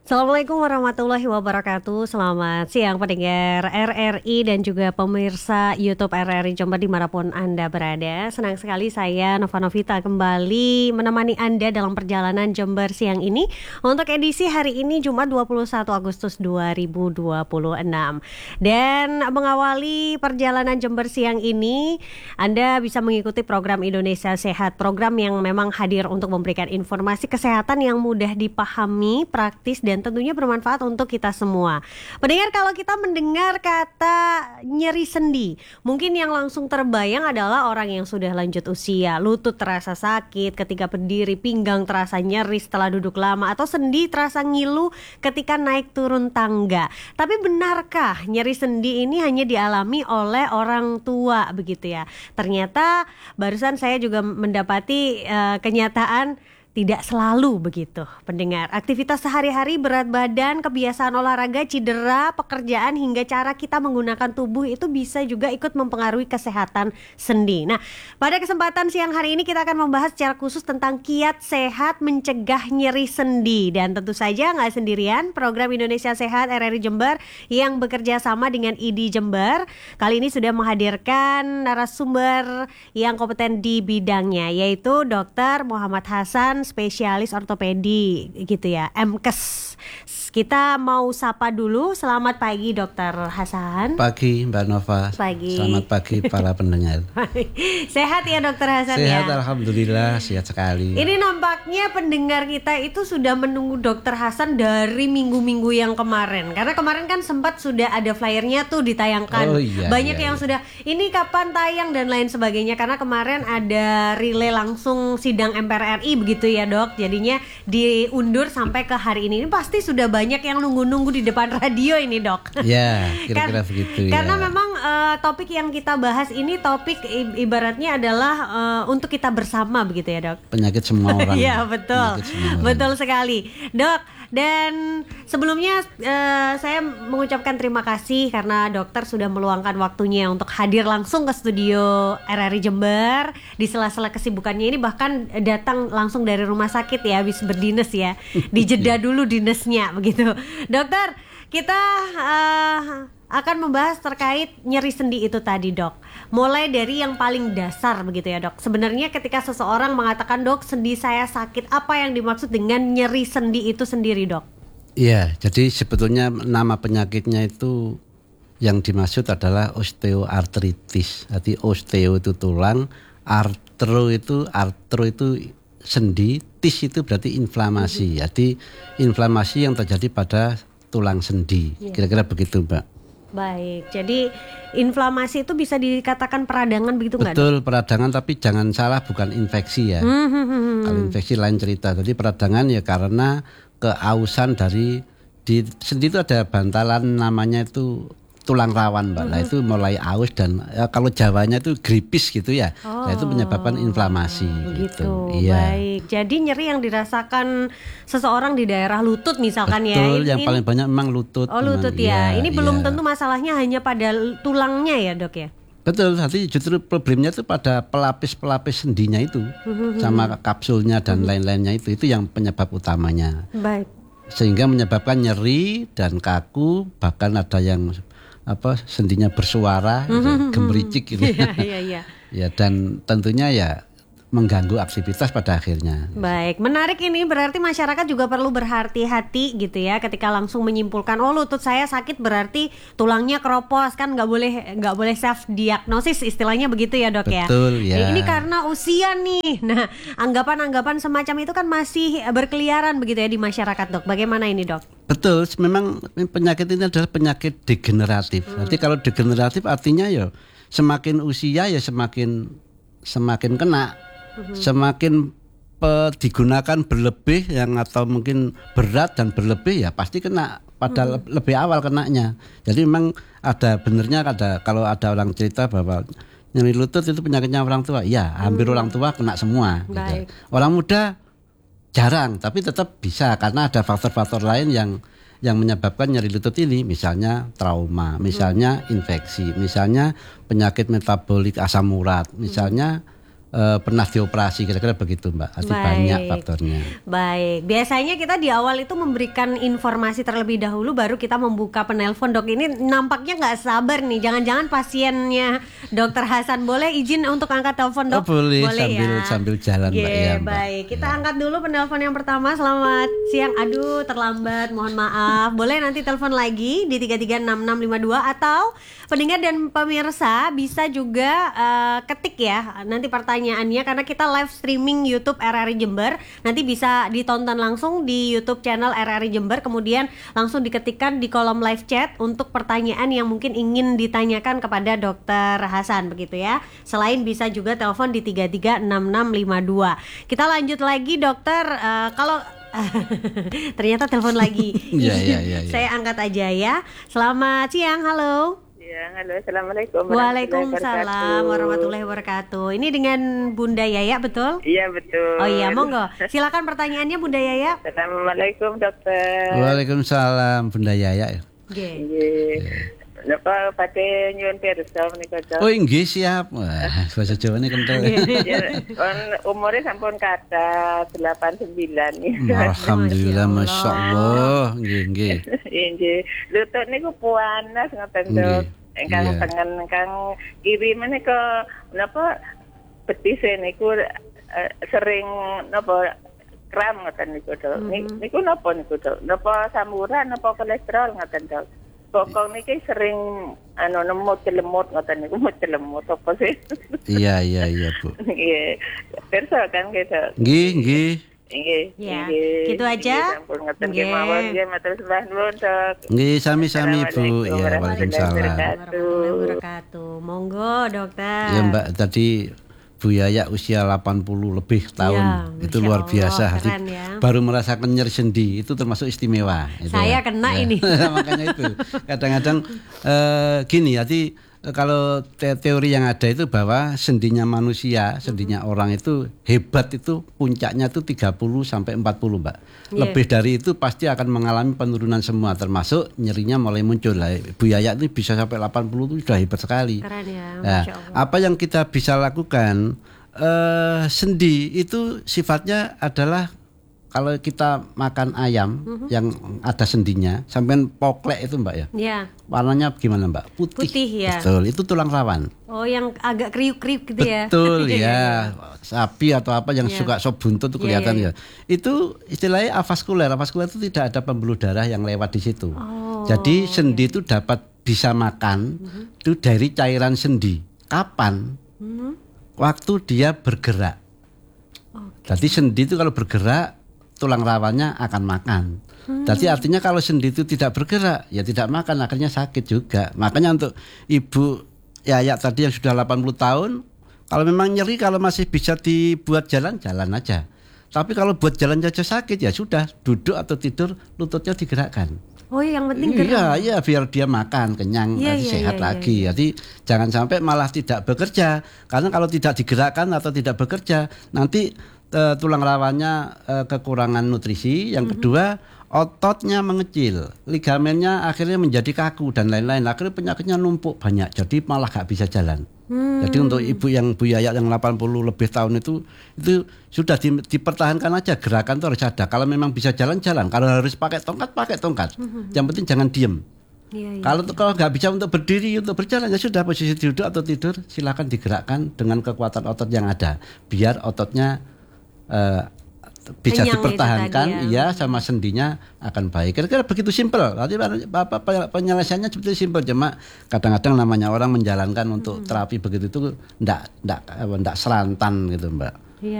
Assalamualaikum warahmatullahi wabarakatuh. Selamat siang pendengar RRI dan juga pemirsa YouTube RRI Jember dimanapun Anda berada. Senang sekali saya Nova Novita kembali menemani Anda dalam perjalanan Jember siang ini untuk edisi hari ini Jumat 21 Agustus 2026. Dan mengawali perjalanan Jember siang ini, Anda bisa mengikuti program Indonesia Sehat, program yang memang hadir untuk memberikan informasi kesehatan yang mudah dipahami, praktis dan tentunya bermanfaat untuk kita semua. Pendengar, kalau kita mendengar kata nyeri sendi, mungkin yang langsung terbayang adalah orang yang sudah lanjut usia. Lutut terasa sakit ketika berdiri, pinggang terasa nyeri setelah duduk lama, atau sendi terasa ngilu ketika naik turun tangga. Tapi benarkah nyeri sendi ini hanya dialami oleh orang tua begitu ya? Ternyata barusan saya juga mendapati kenyataan tidak selalu begitu, pendengar. Aktivitas sehari-hari, berat badan, kebiasaan olahraga, cedera, pekerjaan, hingga cara kita menggunakan tubuh itu bisa juga ikut mempengaruhi kesehatan sendi. Nah, pada kesempatan siang hari ini kita akan membahas secara khusus tentang kiat sehat mencegah nyeri sendi. Dan tentu saja nggak sendirian, program Indonesia Sehat RRI Jember yang bekerja sama dengan ID Jember kali ini sudah menghadirkan narasumber yang kompeten di bidangnya, yaitu Dr. Muhammad Hasan, spesialis ortopedi gitu ya, MKes. Kita mau sapa dulu. Selamat pagi Dokter Hasan. Pagi Mbak Nova. Pagi. Selamat pagi para pendengar. Sehat ya Dokter Hasan? Sehat ya? Alhamdulillah, sehat sekali. Ini nampaknya pendengar kita itu sudah menunggu Dokter Hasan dari minggu-minggu yang kemarin. Karena kemarin kan sempat sudah ada flyernya tuh ditayangkan. Oh, iya, banyak iya, yang iya. sudah ini kapan tayang dan lain sebagainya. Karena kemarin ada relay langsung sidang MPR RI begitu ya Dok. Jadinya diundur sampai ke hari ini. Ini pasti sudah banyak yang nunggu-nunggu di depan radio ini Dok. Ya, kira-kira begitu ya. Karena memang topik yang kita bahas ini topik ibaratnya adalah untuk kita bersama begitu ya Dok. Penyakit semua orang. Iya betul, betul sekali Dok. Dan sebelumnya saya mengucapkan terima kasih karena dokter sudah meluangkan waktunya untuk hadir langsung ke studio RRI Jember di sela-sela kesibukannya ini, bahkan datang langsung dari rumah sakit ya, habis berdinas ya, dijeda dulu dinasnya begitu. Dokter, kita akan membahas terkait nyeri sendi itu tadi Dok. Mulai dari yang paling dasar begitu ya Dok. Sebenarnya ketika seseorang mengatakan Dok, sendi saya sakit, apa yang dimaksud dengan nyeri sendi itu sendiri Dok? Iya, jadi sebetulnya nama penyakitnya itu yang dimaksud adalah osteoartritis. Jadi osteo itu tulang, artro itu sendi, tis itu berarti inflamasi. Jadi inflamasi yang terjadi pada tulang sendi. Kira-kira begitu Mbak. Baik, jadi inflamasi itu bisa dikatakan peradangan begitu nggak? Betul, peradangan, tapi jangan salah, bukan infeksi ya. Kalau infeksi lain cerita. Jadi peradangan ya karena keausan dari di sendi itu ada bantalan namanya itu tulang rawan Mbak. Nah itu mulai aus dan kalau Jawanya itu gripis gitu ya. Nah itu menyebabkan inflamasi gitu. Iya. Baik. Jadi nyeri yang dirasakan seseorang di daerah lutut misalkan. Betul, ya. Betul, yang paling banyak memang lutut. Oh lutut ya. Ini belum iya. tentu masalahnya hanya pada tulangnya ya Dok ya. Betul, nanti justru problemnya itu pada pelapis-pelapis sendinya itu, sama kapsulnya dan lain-lainnya itu yang penyebab utamanya. Baik. Sehingga menyebabkan nyeri dan kaku, bahkan ada yang sendinya bersuara, gemericik gitu. Iya. Ya, dan tentunya ya mengganggu aktivitas pada akhirnya. Baik, menarik ini, berarti masyarakat juga perlu berhati-hati gitu ya ketika langsung menyimpulkan oh lutut saya sakit berarti tulangnya keropos, kan nggak boleh self diagnosis istilahnya begitu ya Dok. Betul, ya. Ini karena usia nih. Nah, anggapan-anggapan semacam itu kan masih berkeliaran begitu ya di masyarakat Dok. Bagaimana ini Dok? Betul, memang penyakit ini adalah penyakit degeneratif. Nanti kalau degeneratif artinya ya semakin usia ya semakin kena. Semakin digunakan berlebih yang atau mungkin berat dan berlebih ya pasti kena pada lebih awal kenanya. Jadi memang ada benernya kalau ada orang cerita bahwa nyeri lutut itu penyakitnya orang tua. Ya, hampir orang tua kena semua gitu. Orang muda jarang, tapi tetap bisa karena ada faktor-faktor lain yang menyebabkan nyeri lutut ini, misalnya trauma, misalnya infeksi, misalnya penyakit metabolik asam urat, misalnya pernah dioperasi, kira-kira begitu Mbak. Jadi banyak faktornya. Baik, biasanya kita di awal itu memberikan informasi terlebih dahulu, baru kita membuka penelpon. Dok, ini nampaknya nggak sabar nih. Jangan-jangan pasiennya Dokter Hasan, boleh izin untuk angkat telepon, Dok? Oh, boleh ya? Sambil jalan Mbak ya. Mbak. Baik, kita angkat dulu penelpon yang pertama. Selamat siang. Aduh, terlambat, mohon maaf. Boleh nanti telepon lagi di 336652, atau pendengar dan pemirsa bisa juga ketik ya nanti pertanyaannya, karena kita live streaming YouTube RRI Jember. Nanti bisa ditonton langsung di YouTube channel RRI Jember, kemudian langsung diketikkan di kolom live chat untuk pertanyaan yang mungkin ingin ditanyakan kepada Dokter Hasan, begitu ya. Selain bisa juga telepon di 336652. Kita lanjut lagi dokter, kalau ternyata telepon lagi. Ya. Saya angkat aja ya. Selamat siang, halo. Ya, halo, assalamualaikum. Waalaikumsalam warahmatullahi wabarakatuh. Ini dengan Bunda Yaya, betul? Iya, betul. Oh iya, monggo. Silakan pertanyaannya Bunda Yaya. Assalamualaikum dokter. Waalaikumsalam Bunda Yaya. Nggih. Napa pate nyuwun pirsa menika, Dok? Oh, nggih siap. Wah, bahasa Jawane kental. Umure sampun kathah 89. Alhamdulillah, masyaallah. Nggih. Nggih. Lutut niku panas ngoten, Dok. Ingkang tengen ingkang kiri menika napa betis niku sering napa kram ngoten niku, Dok. Niku napa niku, Dok? Napa samuran napa kolesterol ngoten, Dok? Bokong niki sering nemu celemut ngoten niku, celemut apa sih? Iya, Bu. Nggih. Pirsa kan gitu. Nggih. Ya, gitu aja. Nggih, mawon nggih matur nuwun, Dok. Nggih, sami-sami Bu. Ya, waalaikumsalam. Warahmatullahi wabarakatuh. Monggo, dokter. Ya, Mbak, tadi Bu Yaya usia 80 lebih tahun, itu luar biasa. Keren, ya. Baru merasakan nyeri sendi, itu termasuk istimewa. Saya kena ini. Makanya itu kadang-kadang gini, jadi kalau teori yang ada itu bahwa sendinya manusia, sendinya orang itu hebat, itu puncaknya itu 30 sampai 40 Mbak. Lebih dari itu pasti akan mengalami penurunan semua, termasuk nyerinya mulai muncul. Bu Yaya itu bisa sampai 80 itu sudah hebat sekali. Keren ya, nah, apa yang kita bisa lakukan, sendi itu sifatnya adalah kalau kita makan ayam yang ada sendinya, sampai poklek itu Mbak ya. Iya. Warnanya gimana Mbak? Putih ya. Betul, itu tulang rawan. Oh, yang agak kriuk-kriuk gitu ya. Betul ya. Sapi atau apa yang suka sop buntut itu kelihatan ya. Itu istilahnya avaskuler. Avaskuler itu tidak ada pembuluh darah yang lewat di situ. Jadi sendi itu dapat bisa makan itu dari cairan sendi. Kapan? Waktu dia bergerak. Jadi sendi itu kalau bergerak, tulang rawannya akan makan. Jadi artinya kalau sendi itu tidak bergerak, ya tidak makan, akhirnya sakit juga. Makanya untuk Ibu Yaya tadi yang sudah 80 tahun, kalau memang nyeri, kalau masih bisa dibuat jalan aja. Tapi kalau buat jalan saja sakit, ya sudah, duduk atau tidur, lututnya digerakkan. Oh, yang penting gerak. Iya, biar dia makan kenyang, sehat lagi. Jadi jangan sampai malah tidak bekerja, karena kalau tidak digerakkan atau tidak bekerja, nanti tulang rawannya kekurangan nutrisi. Yang kedua, ototnya mengecil, ligamennya akhirnya menjadi kaku dan lain-lain. Akhirnya penyakitnya numpuk banyak, jadi malah gak bisa jalan. Jadi untuk ibu yang Bu Yaya yang 80 lebih tahun itu sudah dipertahankan aja, gerakan itu harus ada. Kalau memang bisa jalan-jalan, kalau harus pakai tongkat. Yang penting jangan diem. Kalau nggak bisa untuk berdiri, untuk berjalan, ya sudah, posisi duduk atau tidur silakan digerakkan dengan kekuatan otot yang ada, biar ototnya bisa kenyang dipertahankan, ya. Sama sendinya akan baik. Kira-kira begitu simpel. Nanti penyelesaiannya seperti simpel, cuma kadang-kadang namanya orang menjalankan untuk terapi begitu itu enggak serantan gitu Mbak.